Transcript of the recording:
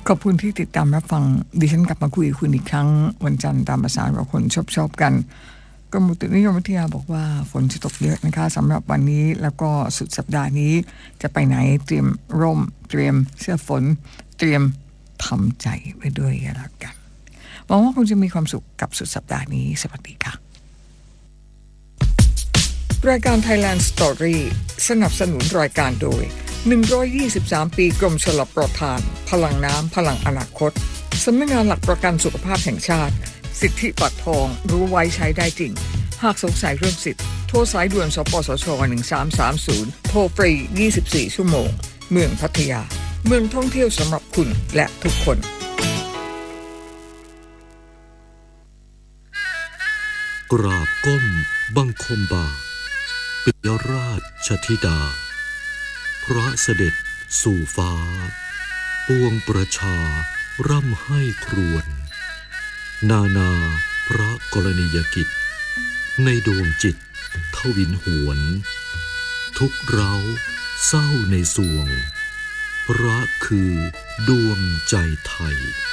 ขอบคุณที่ติดตามรับฟังดิฉันกลับมาคุยกับคุณอีกครั้งวันจันทร์ตามภาษาเราคนชอบกันกรมอุตุนิยมวิทยาบอกว่าฝนจะตกเยอะนะคะสำหรับวันนี้แล้วก็สุดสัปดาห์นี้จะไปไหนเตรียมร่มเตรียมเสื้อฝนเตรียมทำใจไว้ด้วยกันแล้วกันหวังว่าคุณจะมีความสุขกับสุดสัปดาห์นี้สวัสดีค่ะรายการ Thailand Story สนับสนุนรายการโดย123 ปีกรมชลประทานพลังน้ำพลังอนาคตสำนักงานหลักประกันสุขภาพแห่งชาติสิทธิบัตรทองรู้ไว้ใช้ได้จริงหากสงสัยเรื่องสิทธิ์โทรสายด่วนสปสช1330โทรฟรี24ชั่วโมงเมืองพัทยาเมืองท่องเที่ยวสำหรับคุณและทุกคนกราบก้มบังคมบาทปิยราชธิดาพระเสด็จสู่ฟ้าปวงประชาร่ำให้ครวญนาพระกรณียกิจในดวงจิตทวินหวนทุกเราเศร้าในสวงพระคือดวงใจไทย